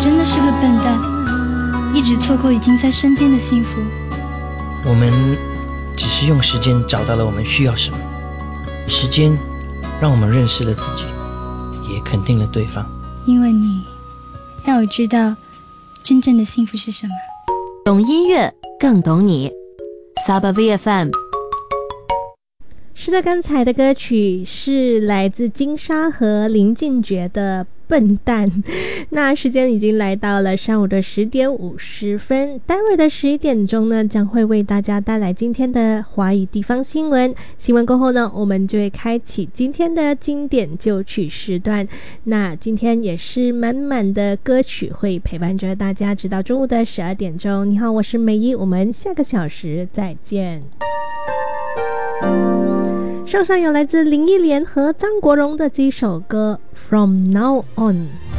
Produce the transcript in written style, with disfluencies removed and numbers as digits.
真的是个笨蛋，一直错过已经在身边的幸福。 我们只是用时间找到了我们需要什么，时间让我们认识了自己，也肯定了对方。 因为你让我知道真正的幸福是什么。 懂音乐更懂你 Saba VFM。 是的，刚才的歌曲是来自金莎和林俊杰的笨蛋。那时间已经来到了上午的10点50分，待会儿的11点钟呢，将会为大家带来今天的华语地方新闻。新闻过后呢，我们就会开启今天的经典旧曲时段。那今天也是满满的歌曲会陪伴着大家，直到中午的12点钟。你好，我是美一，我们下个小时再见。上有来自林忆莲和张国荣的这首歌 From Now On。